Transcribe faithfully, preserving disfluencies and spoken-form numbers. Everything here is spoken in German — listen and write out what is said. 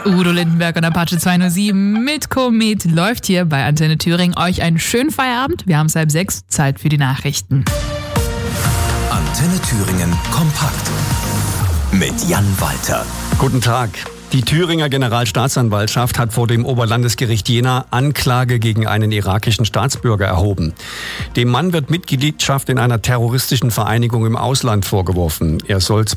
Udo Lindenberg und Apache zweihundertsieben mit Komet läuft hier bei Antenne Thüringen. Euch einen schönen Feierabend. Wir haben es halb sechs, Zeit für die Nachrichten. Antenne Thüringen kompakt mit Jan Walter. Guten Tag. Die Thüringer Generalstaatsanwaltschaft hat vor dem Oberlandesgericht Jena Anklage gegen einen irakischen Staatsbürger erhoben. Dem Mann wird Mitgliedschaft in einer terroristischen Vereinigung im Ausland vorgeworfen. Er soll